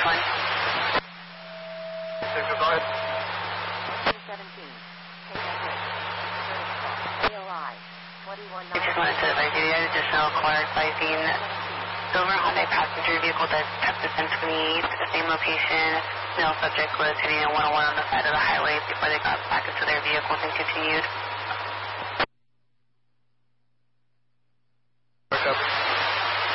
Goodbye. 17. AOI 21. I just wanted to advise you the additional caller advising silver Hyundai passenger vehicle that kept the 1028 to the same location. Male subject was hitting a 101 on the side of the highway before they got back into their vehicles and continued.